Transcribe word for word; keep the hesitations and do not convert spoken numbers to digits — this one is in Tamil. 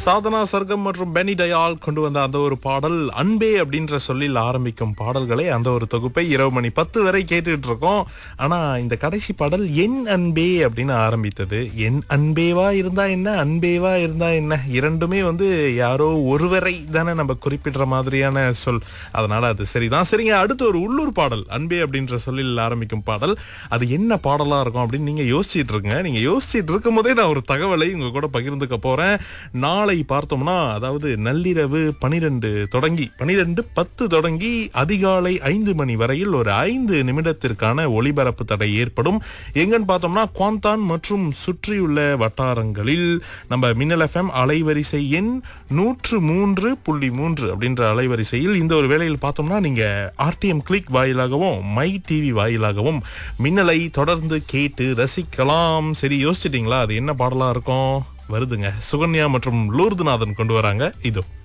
சாதனா சர்க்கம் மற்றும் பெனி டயால் கொண்டு வந்த அந்த ஒரு பாடல் அன்பே அப்படின்ற சொல்லில் ஆரம்பிக்கும் பாடல்களை அந்த ஒரு தொகுப்பை இரவு மணி பத்து வரை கேட்டுட்டு இருக்கோம். ஆனா இந்த கடைசி பாடல் என் அன்பே அப்படின்னு ஆரம்பித்தது. என் அன்பேவா இருந்தா என்ன, அன்பேவா இருந்தா என்ன, இரண்டுமே வந்து யாரோ ஒருவரை தானே நம்ம குறிப்பிடுற மாதிரியான சொல். அதனால அது சரிதான். சரிங்க, அடுத்து ஒரு உள்ளூர் பாடல் அன்பே அப்படின்ற சொல்லில் ஆரம்பிக்கும் பாடல். அது என்ன பாடலா இருக்கும் அப்படின்னு நீங்க யோசிச்சுட்டு இருங்க. நீங்க யோசிச்சுட்டு இருக்கும் போதே நான் ஒரு தகவலை உங்க கூட பகிர்ந்துக்க போறேன். நாளை பார்த்தோம்னா, அதாவது நள்ளிரவு பனிரெண்டு தொடங்கி பனிரெண்டு பத்து தொடங்கி அதிகாலை ஐந்து மணி வரையில் ஒரு ஐந்து நிமிடத்திற்கான ஒளிபரப்பு தடை ஏற்படும். எங்கன்னு பார்த்தோம்னா குவாந்தான் மற்றும் சுற்றியுள்ள வட்டாரங்களில் நம்ம மின்னல் எஃப்எம் அலைவரிசை எண் நூற்று மூன்று புள்ளி மூன்று அப்படின்ற அலைவரிசையில் இந்த ஒரு வேளையில் பார்த்தோம்னா நீங்க ஆர்டிஎம் கிளிக் வாயிலாகவும் மை டிவி வாயிலாகவும் மின்னலை தொடர்ந்து கேட்டு ரசிக்கலாம். சரி, யோசிச்சிட்டீங்களா அது என்ன பாடலா இருக்கும்? வருதுங்க, சுகன்யா மற்றும் லூர்துநாதன் கொண்டு வராங்க. இதோ